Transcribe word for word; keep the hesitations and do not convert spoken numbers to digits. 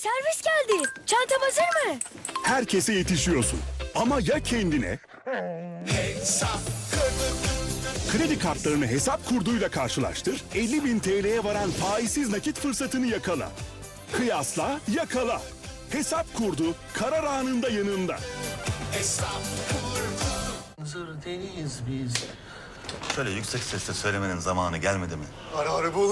Servis geldi. Çantam hazır mı? Herkese yetişiyorsun. Ama ya kendine? Kredi kartlarını hesap kurduyla karşılaştır, elli bin T L'ye varan faizsiz nakit fırsatını yakala. Kıyasla, yakala. Hesap kurdu, karar anında yanında. Hazır değiliz biz. Şöyle yüksek sesle söylemenin zamanı gelmedi mi? Ara araba